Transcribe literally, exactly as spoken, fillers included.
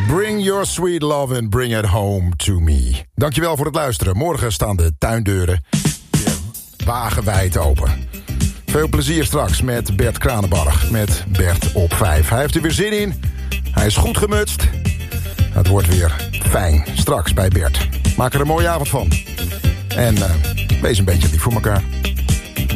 Bring your sweet love and bring it home to me. Dankjewel voor het luisteren. Morgen staan de tuindeuren weer wagenwijd open. Veel plezier straks met Bert Kranenbarg. Met Bert op vijf. Hij heeft er weer zin in. Hij is goed gemutst. Het wordt weer fijn. Straks bij Bert. Maak er een mooie avond van. En uh, wees een beetje lief voor elkaar.